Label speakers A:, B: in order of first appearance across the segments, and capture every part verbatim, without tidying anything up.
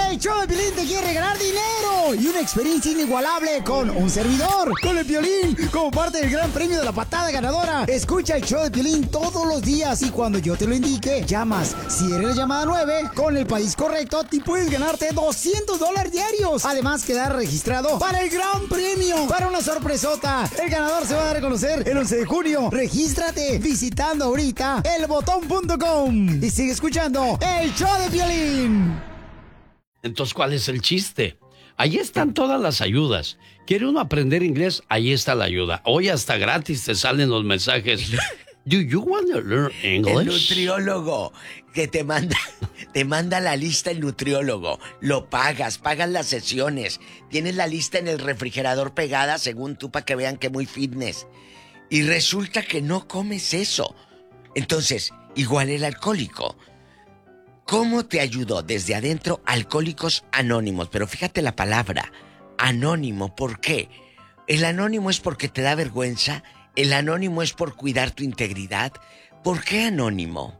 A: El show de Piolín te quiere regalar dinero y una experiencia inigualable con un servidor, con el Piolín, como parte del gran premio de la patada ganadora. Escucha el show de Piolín todos los días y cuando yo te lo indique, llamas. Si eres la llamada nueve, con el país correcto, te puedes ganarte doscientos dólares diarios. Además, quedar registrado para el gran premio, para una sorpresota. El ganador se va a dar a conocer el once de junio. Regístrate visitando ahorita el botón punto com y sigue escuchando el show de Piolín.
B: Entonces, ¿cuál es el chiste? Ahí están todas las ayudas. ¿Quiere uno aprender inglés? Ahí está la ayuda. Hoy hasta gratis te salen los mensajes. Do you want to learn English?
C: El nutriólogo que te manda, te manda la lista el nutriólogo. Lo pagas, pagas las sesiones. Tienes la lista en el refrigerador pegada según tú para que vean que muy fitness. Y resulta que no comes eso. Entonces, igual el alcohólico. ¿Cómo te ayudó desde adentro Alcohólicos Anónimos? Pero fíjate la palabra, anónimo, ¿por qué? El anónimo es porque te da vergüenza, el anónimo es por cuidar tu integridad. ¿Por qué anónimo?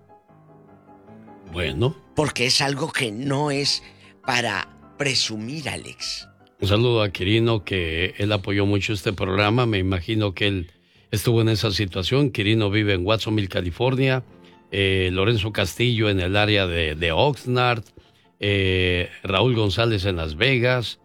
B: Bueno.
C: Porque es algo que no es para presumir, Alex.
B: Un saludo a Quirino, que él apoyó mucho este programa. Me imagino que él estuvo en esa situación. Quirino vive en Watsonville, California. Eh, Lorenzo Castillo en el área de, de Oxnard, eh, Raúl González en Las Vegas.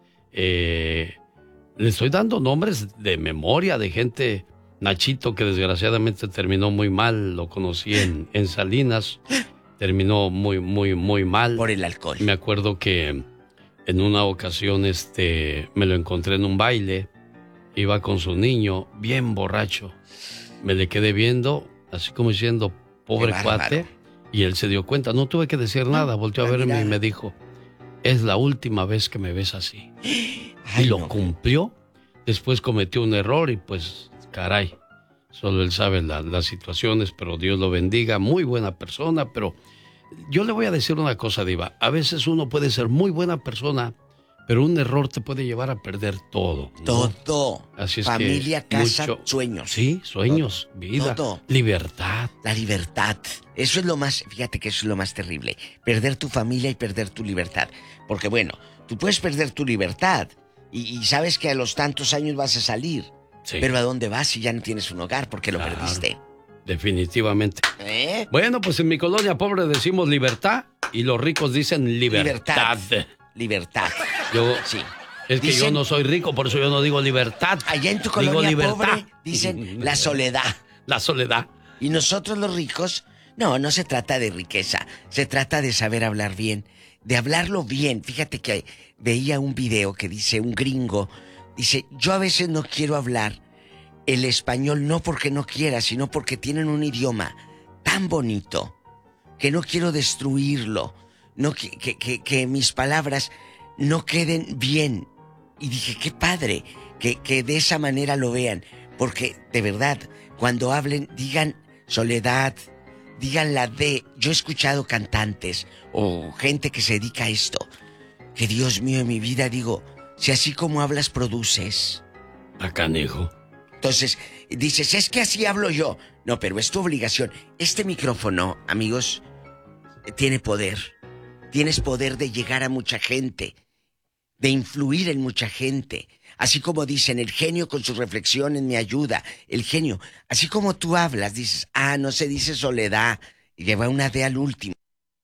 B: Eh, le estoy dando nombres de memoria de gente. Nachito, que desgraciadamente terminó muy mal, lo conocí en, en Salinas, terminó muy, muy, muy mal.
C: Por el alcohol.
B: Me acuerdo que en una ocasión este, me lo encontré en un baile, iba con su niño, bien borracho. Me le quedé viendo, así como diciendo, pobre cuate, y él se dio cuenta, no tuve que decir nada, volteó a verme y me dijo, es la última vez que me ves así. Ay, y lo no. cumplió. Después cometió un error y pues, caray, solo él sabe la, las situaciones, pero Dios lo bendiga, muy buena persona. Pero yo le voy a decir una cosa, Diva, a veces uno puede ser muy buena persona, pero un error te puede llevar a perder todo, ¿no?
C: Todo.
B: Así es
C: Familia,
B: que
C: casa,
B: mucho...
C: sueños.
B: Sí, sueños,
C: todo,
B: vida,
C: todo.
B: Libertad.
C: La libertad. Eso es lo más, fíjate que eso es lo más terrible. Perder tu familia y perder tu libertad. Porque bueno, tú puedes perder tu libertad y, y sabes que a los tantos años vas a salir. Sí. Pero ¿a dónde vas si ya no tienes un hogar? Porque lo claro, perdiste.
B: Definitivamente.
C: ¿Eh?
B: Bueno, pues en mi colonia pobre decimos libertad y los ricos dicen libertad.
C: Libertad. Libertad.
B: Yo, sí. Es que dicen, yo no soy rico, por eso yo no digo libertad.
C: Allá en tu colonia pobre dicen la soledad.
B: La soledad.
C: Y nosotros los ricos, no, no se trata de riqueza. Se trata de saber hablar bien. De hablarlo bien. Fíjate que veía un video que dice un gringo. Dice, yo a veces no quiero hablar el español no porque no quiera, sino porque tienen un idioma tan bonito que no quiero destruirlo. No, que, que, que, que mis palabras no queden bien. Y dije, qué padre que, que de esa manera lo vean. Porque, de verdad, cuando hablen, digan soledad, digan la D. Yo he escuchado cantantes o gente que se dedica a esto. Que Dios mío, en mi vida, digo, si así como hablas, produces.
B: Acá, hijo.
C: Entonces, dices, es que así hablo yo. No, pero es tu obligación. Este micrófono, amigos, tiene poder. Tienes poder de llegar a mucha gente, de influir en mucha gente. Así como dicen, el genio con sus reflexiones me ayuda. El genio, así como tú hablas, dices, ah, no se dice soledad, y lleva una D al último.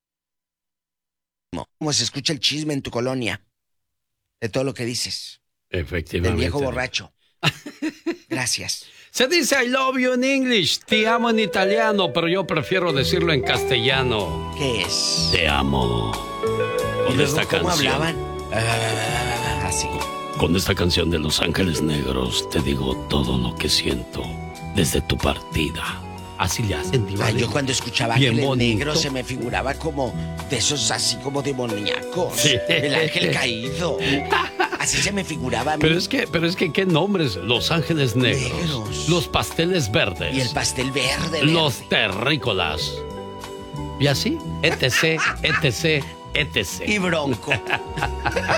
C: ¿Cómo se escucha el chisme en tu colonia? De todo lo que dices.
B: Efectivamente.
C: Del viejo borracho. Gracias.
B: Se dice I love you en English, te amo en italiano, pero yo prefiero decirlo en castellano.
C: ¿Qué es?
B: Te amo. Con esta
C: ¿cómo
B: canción.
C: hablaban? Ah, así.
B: Con esta canción de Los Ángeles Negros te digo todo lo que siento desde tu partida. Así le hacen, Diva.
C: Ah, yo cuando escuchaba Ángeles Negros se me figuraba como de esos así como demoníacos. Sí. El ángel caído. Así se me figuraba a mí.
B: Pero es que, pero es que, ¿qué nombres? Los Ángeles Negros. Negros. Los Pasteles Verdes.
C: Y el pastel verde. verde.
B: Los Terrícolas. Y así, etc, etc, etc.
C: Y Bronco.